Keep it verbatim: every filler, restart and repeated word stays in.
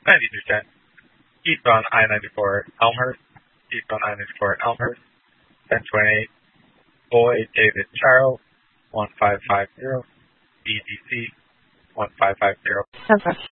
ninety-three ten. Eastbound I ninety-four Elmhurst. Eastbound I ninety-four Elmhurst. ten twenty-eight. Boy David Charles. one five five zero. B D C. one five five zero. Okay.